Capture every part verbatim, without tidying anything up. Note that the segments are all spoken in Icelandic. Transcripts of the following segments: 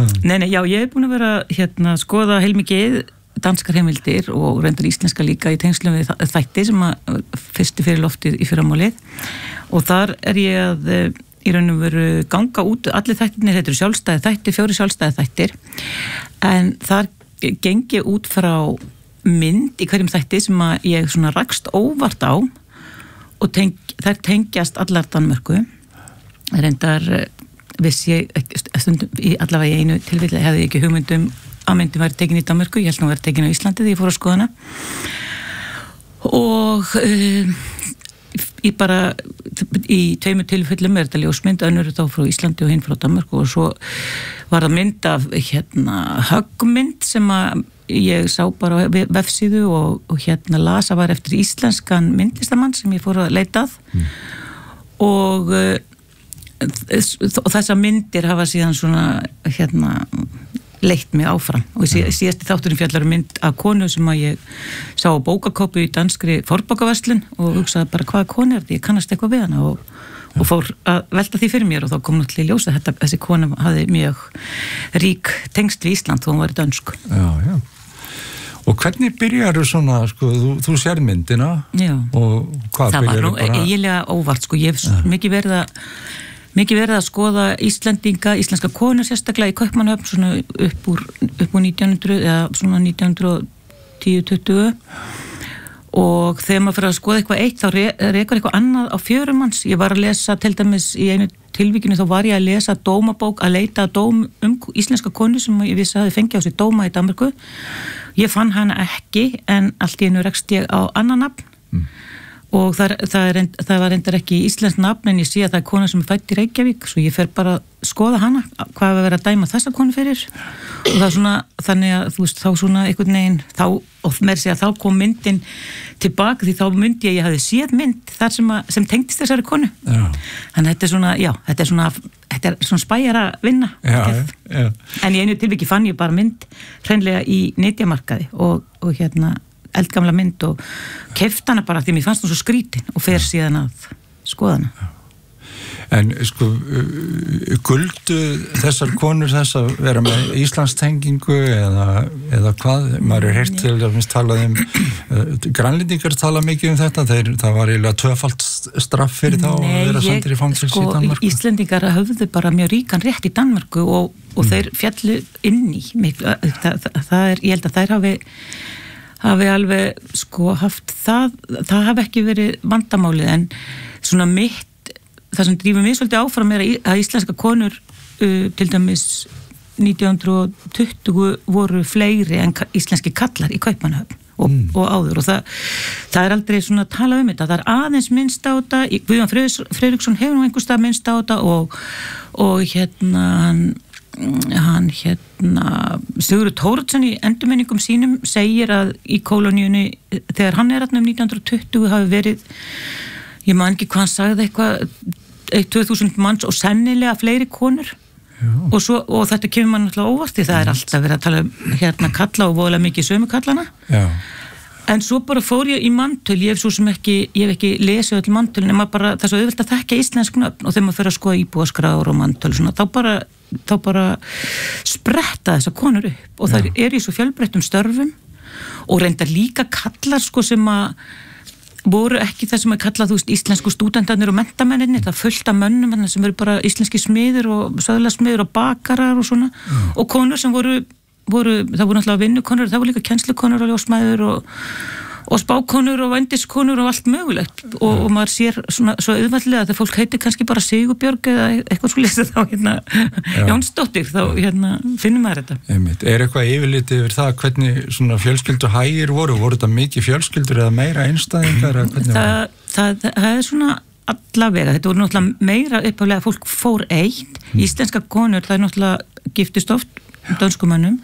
Nei, nei, já, ég er búin að vera hérna skoða heilmikið danskar heimildir og reyndar íslenska líka í tengslum við þætti sem að fyrstu fyrir loftið í fyrramálið og þar er ég að í raun og veru ganga út allir þættirnir, þetta eru sjálfstæði þættir, fjóri sjálfstæði þættir en þar geng ég út frá mynd í hverjum þætti sem að ég svona rakst óvart á og teng, þær tengjast allar Danmörku reyndar vissi ég stundum í allavega í einu tilfelli hefði ég ekki hugmyndum að myndin væri tekin í Danmörku, ég held nú að vera tekin á Íslandi þegar ég fór að skoða hana og uh, í bara í tveimur tilfellum er þetta ljósmynd, önnur þá frá Íslandi og hinn frá Danmörku og svo var það mynd af hérna höggmynd sem að ég sá bara á vefsíðu og, og hérna las að var eftir íslenskan myndlistamann sem ég fór að leita að mm. og uh, og þessar myndir hafa síðan svona hérna leitt mig áfram og sí, síðasti þátturinn fjallar um mynd af konu sem að ég sá á bókakoppu í danskri fornbókaverslun og hugsaði bara hvaða konu er þetta, ég kannast eitthvað við hana og, og fór að velta því fyrir mér og þá kom náttúrulega í ljós að þetta, þessi kona hafði mjög rík tengsl við Ísland þó hún var dönsk. Já, já. Og hvernig byrjar þú svona, sko, þú, þú sér myndina já. Og hvað það byrjar var nú bara... eiginlega óvart, sko, ég hef mikið verið að mikið verið að skoða Íslendinga, íslenska konur sérstaklega í Kaupmannahöfn svona upp úr, upp úr nítján hundruð eða svona nítján hundruð tíu til tuttugu og þegar maður fyrir að skoða eitthvað eitt þá re, rekur eitthvað annað á fjörum manns. Ég var að lesa til dæmis í einu tilvíkinu þá var ég að lesa dómabók að leita að dóm um íslenska konu sem ég vissi að þið fengi á sig dóma í Danmörku. Ég fann hana ekki en allt í einu rekst ég á annan nafn mm. og það, það, er, það var reyndar ekki íslenskt nafn en ég sé að það er kona sem er fædd í Reykjavík svo ég fer bara að skoða hana hvað er að vera að dæma þessa konu fyrir og það er svona, þannig að þú veist þá svona einhvern veginn, þá, og með sig að þá kom myndin tilbaka því þá myndi ég að ég hafi séð mynd þar sem, að, sem tengdist þessari konu já. Þannig að þetta er svona, já, þetta er svona þetta er svona spæjar að vinna já, já. En í einu tilviki fann ég bara mynd hreinlega í netjamarkaði og, og hérna eldgamla mynd og keypti hana bara því mér fannst hún svo skrítin og fer síðan að skoða hana. En sko guldu þessar konur þess að vera með Íslandstengingu eða, eða hvað, maður er heyrt til að minnst talað um uh, grænlendingar tala mikið um þetta, þeir, það var eiginlega tvöfalt straff fyrir þá Nei, að vera sendir í fangelsi sko, í Danmörku. Nei, Íslendingar höfðu bara mjög ríkan rétt í Danmörku og, og mm. þeir fjallu inn í miklu, það, það, það er, ég held að þær hafi hafi alveg sko haft það, það hafi ekki verið vandamálið en svona mitt það sem drífur mig svolítið áfram er að íslenska konur uh, til dæmis nítján hundruð tuttugu voru fleiri en íslenski kallar í Kaupmannahöfn og, mm. og áður og það, það er aldrei svona að tala um þetta, það er aðeins minnst á þetta, Guðjón Friðriksson hefur nú einhvers stað minnst á þetta og, og hérna hann, hann hérna Sigurður Thoroddsen í endurminningum sínum segir að í kolóníunni þegar hann er þarna um nítján hundruð tuttugu hafi verið ég man ekki hvað hann sagði eitthvað tvö þúsund manns og sennilega fleiri konur og, svo, og þetta kemur mann alltaf óvart því það er alltaf verið að tala um hérna kalla og voðalega mikið sömu kallana Já. En svo bara fór ég í mantöl ég hef svo sem ekki, ég hef ekki lesið öll mantöl en maður bara, það er svo auðvelt að þekka íslensk nöfn og þegar maður fyrir að skoða íbúaskráður og mantöl svona, þá bara, þá bara spretta þessar konur upp og það er í svo fjölbreyttum störfum og reyndar líka kallar sko sem að voru ekki það sem er kallað, þú veist, íslensku stúdentarnir og mentamennir, það fullt af mönnum sem eru bara íslenski smiður og söðlasmiður og bakarar og svona mm. og konur sem voru, voru það voru náttúrulega vinnukonur, það voru líka kennslukonur og ljósmæður og, og spákonur og vændiskonur og allt mögulegt og, og maður sér svona svo auðvællega þegar fólk heitir kannski bara Sigurbjörg eða eitthvað svo lýst þá hérna Jónsdóttir, þá hérna finnum maður þetta. Einmitt. Er eitthvað yfirlitið yfir það hvernig svona fjölskyldu hægir voru, voru þetta mikið fjölskyldur eða meira einstæðingar? Það, það, það er svona allavega, þetta voru náttúrulega meira uppálega fólk fór eitt, mm. íslenska konur, það er náttúrulega giftist oft dönskumönnum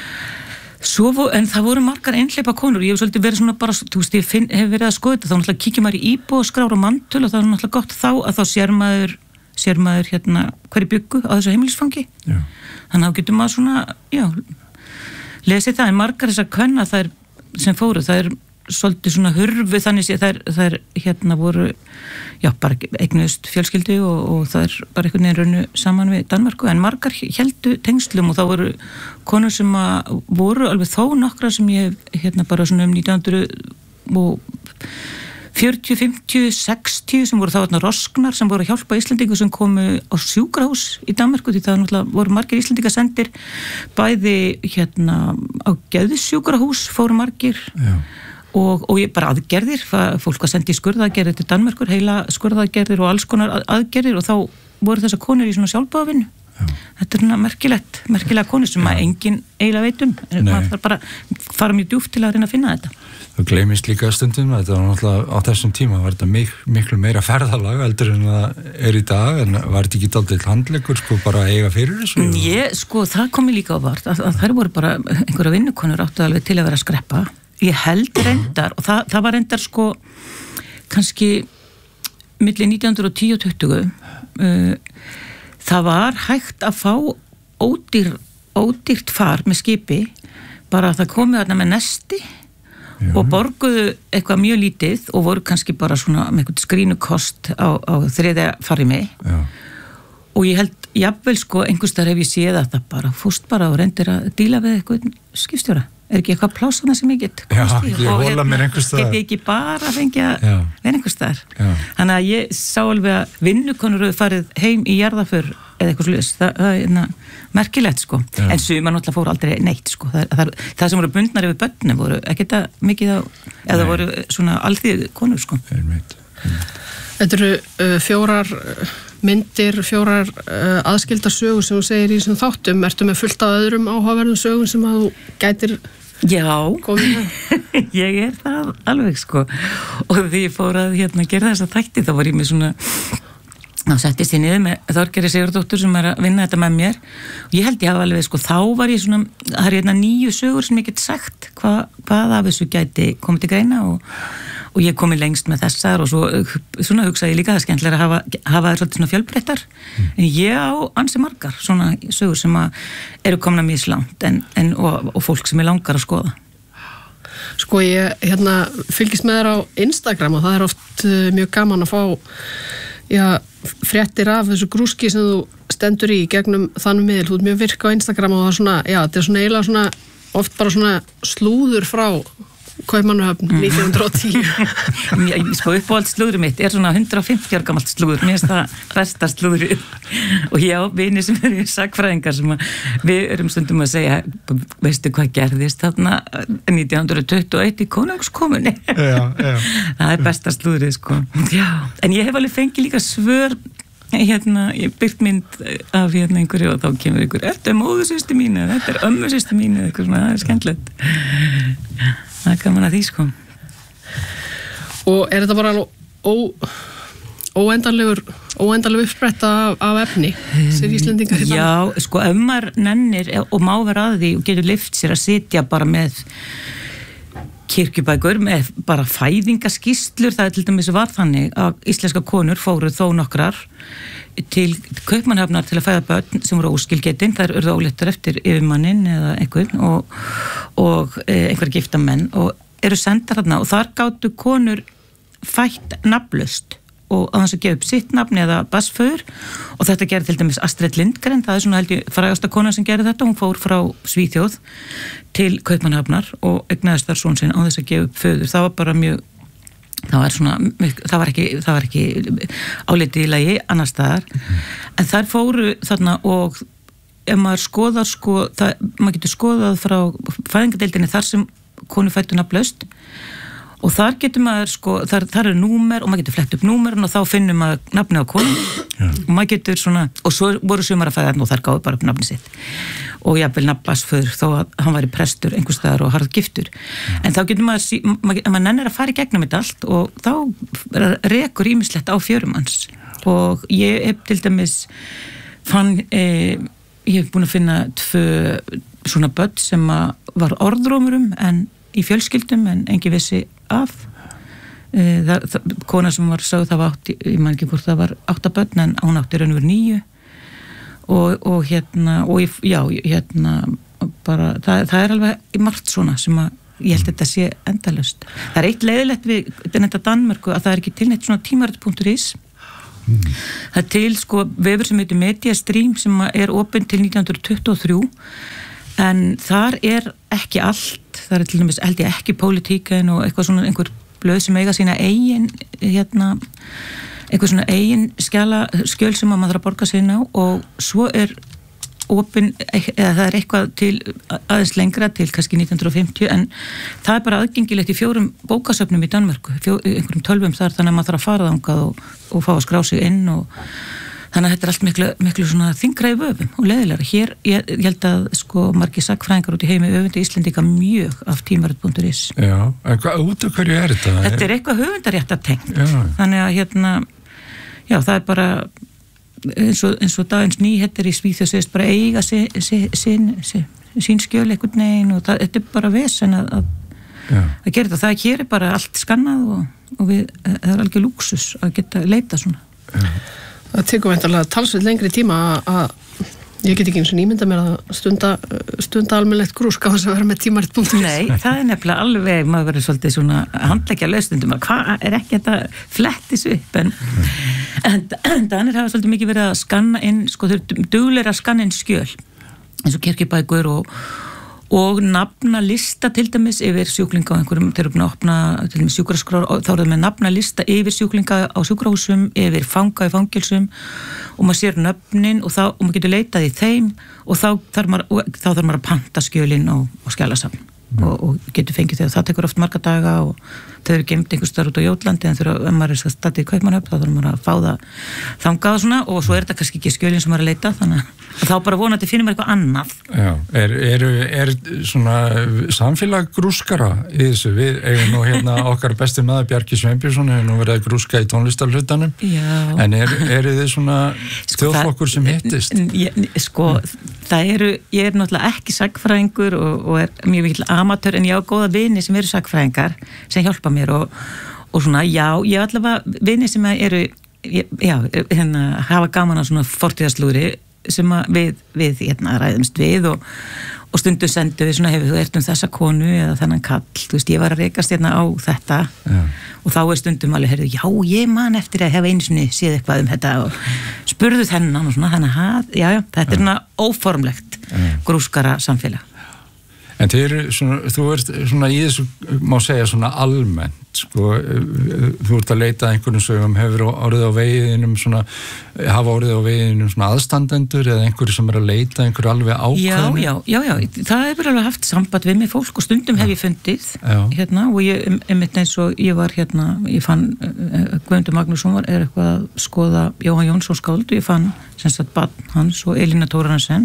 Svo, en það voru margar einhleypa konur ég hef svolítið verið svona bara, þú veist, ég finn, hef verið að skoða þetta, þá náttúrulega kíkja maður í íbúaskrár og mantöl og það er náttúrulega gott þá að þá sér maður, sér maður hérna hverju byggu á þessu heimilisfangi já. Þannig að þá getur maður svona, já lesið það, en margar þessar kvenna þær sem fóru, það er svolítið svona hurfu þannig sé þær, þær hérna voru já, bara eignuðust fjölskyldu og, og þær bara einhvern veginn raunu saman við Danmörku, en margar heldu tengslum og þá voru konur sem að voru alveg þó nokkra sem ég hérna bara svona um nítján hundruð fjörutíu, fimmtíu, sextíu sem voru þá þarna rosknar sem voru að hjálpa Íslendingu sem komu á sjúkrahús í Danmörku því það náttúrulega voru margir Íslendinga sendir bæði hérna á geðsjúkrahús fóru margir og, og ég bara aðgerðir, fólk var sendið í skurðaðgerðir til Danmörkur, heila skurðaðgerðir og alls konar aðgerðir og þá voru þessar konur í svona sjálfbáðvinnu. Þetta er svona merkilegt, merkilega konur sem að enginn eiginlega veit um, en maður þarf bara fara mjög djúpt til að reyna að finna þetta. Það gleymist líka stundum, þetta var náttúrulega á þessum tíma var þetta mik miklu meira ferðalag heldur en það er í dag, en var þetta ekki dálítið handleggur sko bara að eiga fyrir þessu? Ég, sko, það komi líka á vart að, að þær voru bara einhverja vinnukonur áttu alveg til að vera að skreppa. Ég held reyndar, og það, það var reyndar sko kannski milli nítján hundruð og tíu og tuttugu uh, það var hægt að fá ódýr, ódýrt far með skipi, bara að það komið þarna með nesti Já. Og borguðu eitthvað mjög lítið og voru kannski bara svona með eitthvað skrínukost á, á þriðja farimi Já. Og ég held, jafnvel sko einhverstaðar hef ég séð að það bara fúst bara og reyndir að díla við eitthvað skipstjóra. Er ekki eitthvað plásana sem ég get Já, ég hóla mér einhverstaðar. Get ég ekki bara að fengja við einhverstaðar. Þannig að ég sá alveg að vinnukonur hefur farið heim í jarðaför eða eitthvað slúðis. Það, það er na, merkilegt sko. Já. En sumar náttúrulega fóru aldrei neitt sko. Það, það, það sem voru bundnar yfir börnum voru ekkert að mikið á, eða voru svona alþýð konur sko. Einmitt. Þetta eru uh, fjórar myndir, fjórar uh, aðskildar sögur sem þú segir í þessum þáttum. Ertu með fullt af öðrum áhugaverðum sögum sem að þú gætir Já, ég er það alveg sko og því ég fór að hérna gera þessa þætti þá var ég með svona þá settist ég niður með Þorgerði Sigurðardóttur sem er að vinna þetta með mér og ég held ég hafa alveg sko þá var ég svona það er hérna nýju sögur sem ég get sagt hva, hvað af þessu gæti komið til greina og, og ég komi lengst með þessar og svo svona hugsaði ég líka það skemmtilega að hafa, hafa það svolítið svona fjölbreyttar mm. en ég á ansi margar svona sögur sem að eru komna mislangt en, en, og, og fólk sem er langar að skoða. Sko ég hérna fylgist með þér á Instagram og það er oft uh, mjög gaman að fá já, fréttir af þessu grúski sem þú stendur í gegnum þann miðl, þú ert mjög virk á Instagram og það er svona, já, þetta er svona eiginlega svona oft bara svona slúður frá Kaupmannahöfn nítján hundruð og tíu Sko uppáhald slúðurinn mitt er svona hundrað og fimmtíu ára gamalt slúður mér finnst það besta slúður og ég á vini sem eru sakfræðingar sem við erum stundum að segja veistu hvað gerðist þarna nítján hundruð tuttugu og eitt í Konungskomunni já, já. Það er besta slúðrið sko já. En ég hef alveg fengið líka svör hérna, ég byrkt mynd af hérna einhverju og þá kemur einhver þetta er móðursystir mín eða þetta er ömmursystir mín eða eitthvað svona, það er skemmtilegt það er gaman að því sko Og er þetta bara ó, óendanlegur óendanlegur uppspretta af, af efni sér Íslendingar hérna? Já, sko ef maður nennir og má vera að því og getur lyft sér að sitja bara með kirkjubækur með bara fæðingaskýrslur, það er til dæmis var þannig að íslenska konur fóru þó nokkrar til Kaupmannahafnar til að fæða börn sem voru óskilgetinn, þær urðu óléttar eftir yfirmanninn eða einhvern og, og einhver gifta menn og eru sendar þarna og þar gátu konur fætt nafnlaust og að hans að gefa upp sitt nafn eða basföður og þetta gerði til dæmis Astrid Lindgren, það er svona held ég frægasta kona sem gerði þetta, hún fór frá Svíþjóð til Kaupmannahafnar og eignaðist þar son sinn á þess að gefa upp föður, það var bara mjög það var svona, það var ekki, það var ekki álitið í lagi annars staðar, mm. en þær fóru þarna og ef maður skoðar sko, það, maður getur skoðað frá fæðingadeildinni þar sem konu fættu nafnlaust og þar getur maður sko, þar, þar er númer og maður getur flett upp númerin og þá finnum maður nafni á konu ja. Og maður getur svona, og svo voru sumar að fæða og þar gáðu bara upp nafni sitt og jafnvel nafnbasföður þó að hann væri prestur einhvers staðar og harð giftur ja. En þá getur maður, maður, maður nennir að fara í gegnum þetta allt og þá rekur ýmislegt á fjörum hans og ég hef til dæmis fann, eh, ég hef búin að finna tvö svona börn sem var orðrómurum en í fjölskyldum en engi vissi af það, það, kona sem var sögð það var átt, ég man ekki hvort það var átta börn en hún átti raun og veru níu og, og hérna og ég, já, hérna bara, það, það er alveg margt svona sem að ég held að þetta sé endalaust. Það er eitt leiðilegt við þetta Danmörku að það er ekki til neitt svona tímarit punktur is. Mm. Það er til sko vefur sem heitir Mediastream sem er opinn til nítján hundruð tuttugu og þrjú en þar er ekki allt, það er til dæmis held ég ekki pólitíkin og eitthvað svona einhver blöð sem eiga sína eigin hérna, eitthvað svona eigin skjala, skjöl sem að maður þarf að borga sig inn á og svo er opin, eða það er eitthvað til aðeins lengra til kannski nítján hundruð og fimmtíu en það er bara aðgengilegt í fjórum bókasöfnum í Danmörku, fjó, einhverjum tölvum þar þannig að maður þarf að fara þangað og, og fá að skrá sig inn og þannig að þetta er allt miklu, miklu svona þyngra í vöfum og leiðilega. Hér, ég, ég held að sko margir sagnfræðingar út í heimi öfundi Íslendinga mjög af tímarit punktur is. Já, en hvað, út af hverju er þetta? Þetta er eitthvað höfundaréttatengt. Þannig að hérna, já það er bara eins og, eins og Dagens Nyheter í Svíþjóð segist bara eiga sín, sín, sín, sín skjöl einhvern veginn og það, þetta er bara vesen að, að, að gera þetta. Það er hér er bara allt skannað og, og við, það er alveg lúksus að geta leita svona. Já. Það tekur veintalega talsveit lengri tíma að ég get ekki eins og nýmynda mér að stunda, stunda almennilegt grúsk á þess að vera með tímarit punktur is. Nei, það er nefnilega alveg, maður verður svolítið svona handleggja lausnundum að hvað er ekki þetta flettis upp en, en, en Danir hafa svolítið mikið verið að skanna inn, sko þau eru duglegir að skanna inn skjöl eins og kirkjubækur og og nafnalista til dæmis yfir sjúklinga á einhverjum, þeir eru búin að opna til dæmis sjúkraskrár, þá eru það með nafnalista yfir sjúklinga á sjúkrahúsum, yfir fanga í fangelsum og maður sér nöfnin og, þá, og maður getur leitað í þeim og þá þarf maður, og, þá þarf maður að panta skjölin og, og skjalasafn mm. og, og getur fengið þegar það tekur oft marga daga og þau eru geimt einhvers staðar út á Jótlandi en þegar ef maður er staðið í Kaupmannahöfn þá þarf maður að fá það þangað og svona og svo er þetta kannski ekki skjölin sem maður er að leita þannig að þá bara vonandi finnum við eitthvað annað. Já, er, er, er svona samfélag grúskara í þessu? Við eigum nú hérna okkar besti maður Bjarki Sveinbjörnsson hefur nú verið að grúska í tónlistarhlutanum en er, eru þið svona sko, þjóðflokkur sem hittist? Ég, sko, mm. það eru, ég er náttúrulega ekki sagnfræðingur og, og er mjög mikill amatör en ég á góða vini sem eru sagnfræðingar sem hjálpa mér og, og svona, já, ég allavega vini sem eru, já, hérna, hafa gaman á svona fortíðarslúðri sem við, við hérna, ræðumst við og, og stundum sendu við svona hefur þú ert um þessa konu eða þennan kall, þú veist, ég var að rekast hérna á þetta já. Og þá er stundum alveg, heyrðu, já, ég man eftir að hefa einu sinni séð eitthvað um þetta og spurðu þennan og svona, þannig að, já, já, þetta er svona óformlegt grúskara samfélag. En þið eru svona, þú ert svona í þessu, má segja svona almennt, sko, þú ert að leita einhvern sögum, hefur orðið á veginum svona, hafa orðið á veginum svona aðstandendur eða einhverju sem er að leita einhverju alveg ákveðinu? Já, já, já, já, það hefur alveg haft samband við mig fólk og stundum hef ég fundið, já. Hérna, og ég, einmitt eins og ég var hérna, ég fann, Guðmundur Magnússon var, er eitthvað að skoða Jóhann Jónsson skáld og ég fann, sem sagt, barn hans og Elína Thórarensen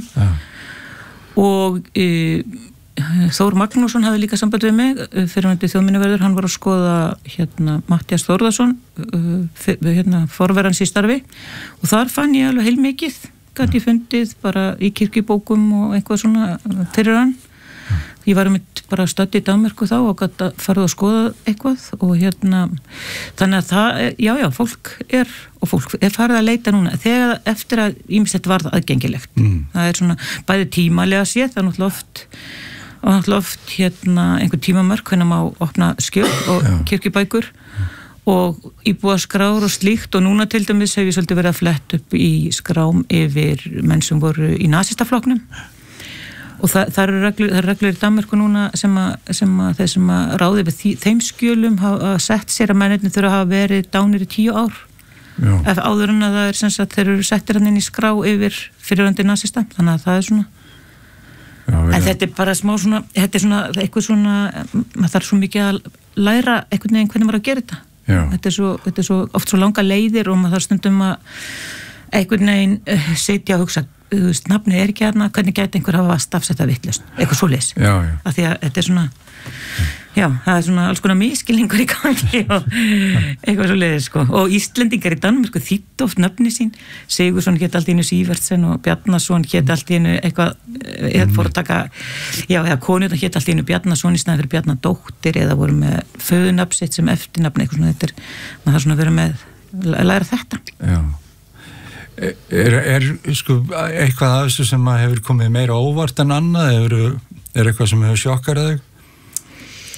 og, e, Þór Magnússon hafði líka samband við mig fyrirvændi þjóðminjaverður, hann var að skoða hérna Matthías Þórðarsson hérna forverans í starfi og þar fann ég alveg heilmikið gæti ég fundið bara í kirkjubókum og eitthvað svona fyrir hann ég var mitt bara stödd í Danmörku þá og gæti að fara að skoða eitthvað og hérna þannig að það, já já, fólk er og fólk er farið að leita núna þegar eftir að ýmislegt varð aðgengilegt mm. það er svona bæði tímalega séð það er náttúrulega oft og náttúrulega oft hérna einhver tímamörk hvernig má opna skjöl og já. Kirkjubækur og íbúaskrár og slíkt og núna til dæmis hef ég svolítið verið að flett upp í skrám yfir menn sem voru í nasistaflokknum og það, það eru reglur, það eru reglur í Danmörku núna sem að, sem að þeir sem að ráði við því, þeim skjölum hafa sett sér að mennirni þurfa að hafa verið dánir í tíu ár já. Ef áður en að það er sem sagt þeir eru settir hann inn í skrá yfir fyrirvændi nasista þannig að það er svona Já, en þetta er bara smá svona, þetta er svona eitthvað svona, maður þarf svo mikið að læra einhvern veginn hvernig maður að gera þetta já. Þetta er svo, þetta er svo oft svo langa leiðir og maður þarf stundum að einhvern veginn uh, setja og hugsa, þú veist, nafni er ekki hérna, hvernig gæti einhver hafa stafsetta vitlaust, eitthvað svoleiðis, af því að þetta er svona já, það er svona alls konar miskilningur í gangi og eitthvað svoleiðis sko og Íslendingar í Danmörku þýddu oft nöfni sín Sigursson hét allt í einu Sívertsen og Bjarnason hét allt í einu eitthvað eða fór að taka, já, eða konurna hét allt í einu Bjarnason í snæði fyrir Bjarnadóttir eða voru með föðunafn sitt sem eftirnafn eitthvað svona, þetta er, maður þarf svona að vera með að læra þetta Já Er, er sko eitthvað af þessu sem hefur komið meira óvart en annað, er, er eitthvað sem hefur sjokkar þig?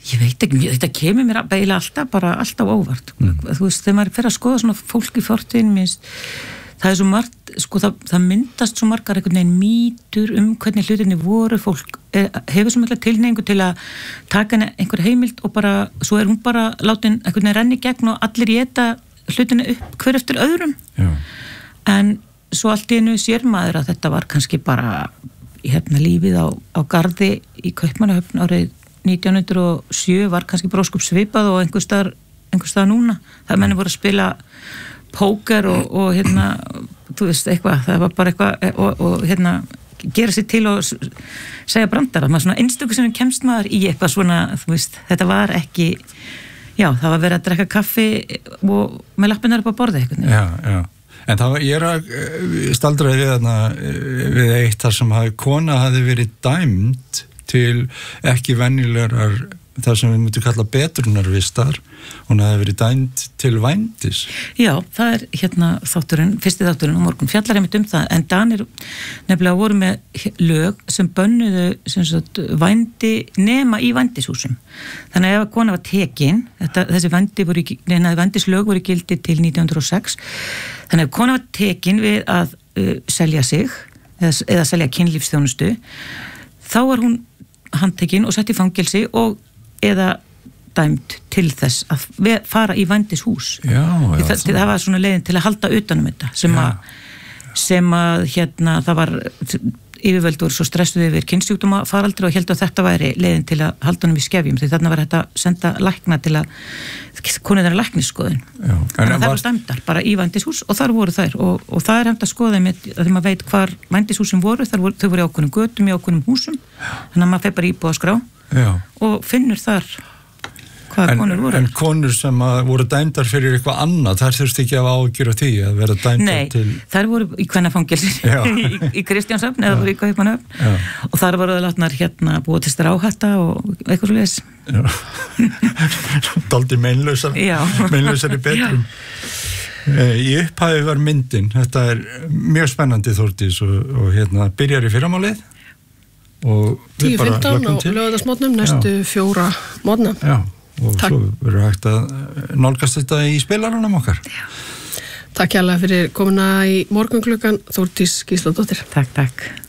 Ég veit ekki, þetta kemur mér eiginlega alltaf bara alltaf óvart. Mm. Þú veist, þegar maður fer að skoða svona fólk í fortíðin, minnst, það er svo margt, sko, það, það myndast svo margar einhvern veginn mýtur um hvernig hlutinni voru, fólk er, hefur svo mikla tilhneigingu til að taka einhver heimild og bara, svo er hún bara látin einhvern veginn renni gegn og allir éta hlutinni upp hver eftir öðrum. Já. En svo allt í einu sér maður að þetta var kannski bara hérna lífið á, á Garði í Kaupmannahöfn árið nítján hundruð og sjö var kannski bróskup svipað og einhver staðar, einhver staðar núna. Það menni voru að spila póker og, og hérna, þú veist, eitthvað, það var bara eitthvað og, og hérna, gera sér til og segja brandara. Maður svona einstöku sem kemst maður í eitthvað svona, þú veist, þetta var ekki, já, það var verið að drekka kaffi og með lappinar upp á borði eitthvað. Já, já. En það var, ég er að staldraði við þarna, við eitt þar sem hafi, kona hafi verið dæmd til ekki venjulegar það sem við myndum kalla betrunarvistar, hún hafi verið dæmd til vændis. Já, það er hérna þátturinn, fyrsti þátturinn og morgun fjallar einmitt um það, en Danir nefnilega voru með lög sem bönnuðu sem sagt vændi nema í vændishúsum. Þannig að ef að kona var tekin, þetta, þessi vændi voru, neina vændislög voru gildi til nítján hundruð og sex, þannig að ef kona var tekin við að uh, selja sig eða, eða selja kynlífsþjónustu, þá var hún handtekinn og sett í fangelsi og eða dæmd til þess að fara í vændishús. Já, já. Það, það var svona leiðin til að halda utanum þetta sem já. að sem að hérna það var yfirvöld voru svo stressuð yfir kynnsjúkdóma faraldri og héldu að þetta væri leiðin til að halda honum í skefjum, því þarna var þetta að senda lækna til að konið þeirra læknisskoðun. Þannig að það var dæmdar bara í vændishús og þar voru þær og, og það er hægt að skoða með að því maður veit hvar vændishúsin voru, voru þau voru í ákveðnum götum í ákveðnum húsum, þannig að maður fer bara íbúðaskrá og finnur þar hvaða konur voru. En konur sem voru dæmdar fyrir eitthvað annað, þar þurfti ekki að ágjur á því að vera dæmdar Nei, til... Nei, þar voru í kvennafangelsi í, í Kristjánshöfn eða voru í Kaupmannahöfn og þar voru það látnar hérna búið til stráhatta og eitthvað svo leis. Daldi meinlausar, meinlausar í betrum. Í upphafi var myndin, þetta er mjög spennandi Þórdís og, og hérna byrjar í fyrramálið og við bara lögum til. tíu fimmtán á laugardagsmorgnum næstu fjóra morgna. Já. Og Takk. Svo verður hægt að nálgast þetta í spilaranum okkar. Já. Takk hérlega fyrir komuna í morgunklukkan, Þórdís Gísladóttir. Takk, takk.